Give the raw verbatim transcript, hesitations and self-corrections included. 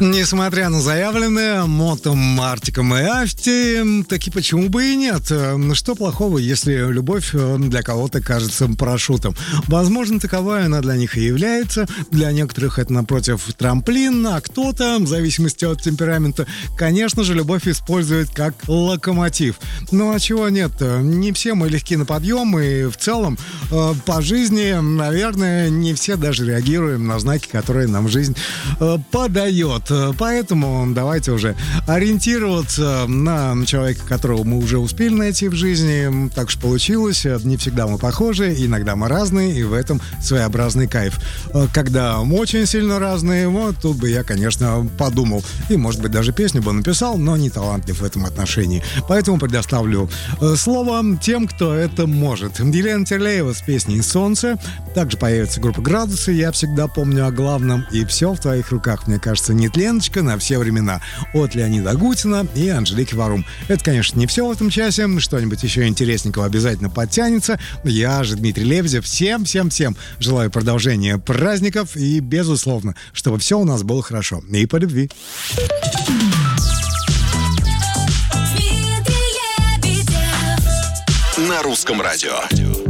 Несмотря на заявленное мотом, Артиком и Асти, таки почему бы и нет? Что плохого, если любовь для кого-то кажется парашютом? Возможно, таковая она для них и является. Для некоторых это, напротив, трамплин, а кто-то, в зависимости от темперамента, конечно же, любовь использует как локомотив. Ну а чего нет? Не все мы легки на подъем, и в целом по жизни, наверное, не все даже реагируем на знаки, которые нам жизнь подает. Поэтому давайте уже ориентироваться на человека, которого мы уже успели найти в жизни. Так уж получилось. Не всегда мы похожи, иногда мы разные, и в этом своеобразный кайф. Когда мы очень сильно разные, вот тут бы я, конечно, подумал. И, может быть, даже песню бы написал, но не талантлив в этом отношении. Поэтому предоставлю слово тем, кто это может. Елена Терлеева с песней «Солнце». Также появится группа «Градусы». Я всегда помню о главном. И все в твоих руках, мне кажется, не Леночка на все времена. От Леонида Агутина и Анжелики Варум. Это, конечно, не все в этом часе. Что-нибудь еще интересненького обязательно подтянется. Я же Дмитрий Лебедев. Всем-всем-всем желаю продолжения праздников и, безусловно, чтобы все у нас было хорошо. И по любви. На русском радио.